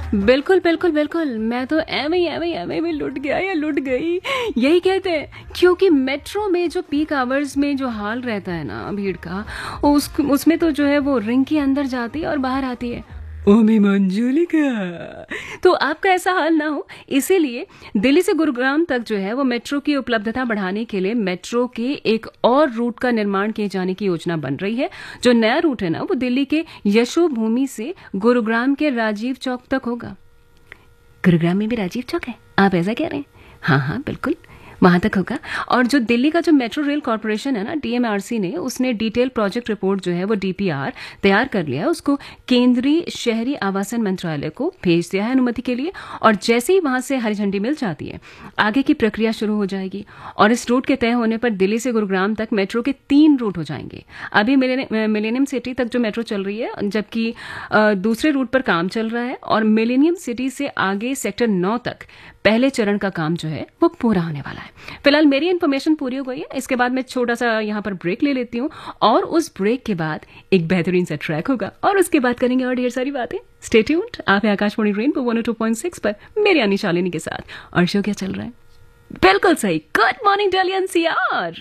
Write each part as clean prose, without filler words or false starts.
बिल्कुल, बिल्कुल, बिल्कुल। मैं तो एवें में लुट गया या लुट गई, यही कहते हैं। क्योंकि मेट्रो में जो पीक आवर्स में जो हाल रहता है ना भीड़ का, उसमें तो जो है वो रिंग के अंदर जाती है और बाहर आती है। ओ मी मंजुलिका, तो आपका ऐसा हाल ना हो, इसीलिए दिल्ली से गुरुग्राम तक जो है वो मेट्रो की उपलब्धता बढ़ाने के लिए मेट्रो के एक और रूट का निर्माण किए जाने की योजना बन रही है। जो नया रूट है ना वो दिल्ली के यशो भूमि से गुरुग्राम के राजीव चौक तक होगा। गुरुग्राम में भी राजीव चौक है, आप ऐसा कह रहे हैं? हाँ हाँ बिल्कुल, वहां तक होगा। और जो दिल्ली का जो मेट्रो रेल कॉरपोरेशन है ना, डीएमआरसी ने, उसने डिटेल प्रोजेक्ट रिपोर्ट जो है वो डीपीआर तैयार कर लिया है। उसको केंद्रीय शहरी आवासन मंत्रालय को भेज दिया है अनुमति के लिए। और जैसे ही वहां से हरी झंडी मिल जाती है, आगे की प्रक्रिया शुरू हो जाएगी। और इस रूट के तय होने पर दिल्ली से गुरुग्राम तक मेट्रो के 3 रूट हो जाएंगे। अभी मिलेनियम सिटी तक जो मेट्रो चल रही है, जबकि दूसरे रूट पर काम चल रहा है। और मिलेनियम सिटी से आगे सेक्टर 9 तक पहले चरण का काम जो है वो पूरा होने वाला है। फिलहाल मेरी इन्फॉर्मेशन पूरी हो गई है। इसके बाद मैं छोटा सा यहाँ पर ब्रेक ले लेती हूँ, और उस ब्रेक के बाद एक बेहतरीन सा ट्रैक होगा, और उसके बाद करेंगे और ढेर सारी बातें। स्टे ट्यून्ड, आप है आकाशवाणी रेनबो 102.6 पर मेरी यानी शालिनी के साथ। और शो क्या चल रहा है? बिल्कुल सही, good morning Delhi NCR.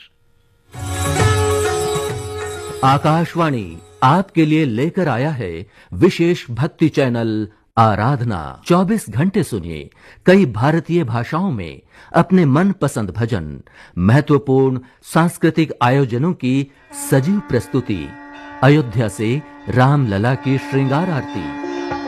Akashvani आपके लिए लेकर आया है विशेष भक्ति चैनल आराधना। 24 घंटे सुनिए कई भारतीय भाषाओं में अपने मनपसंद भजन, महत्वपूर्ण सांस्कृतिक आयोजनों की सजीव प्रस्तुति, अयोध्या से रामलला की श्रृंगार आरती।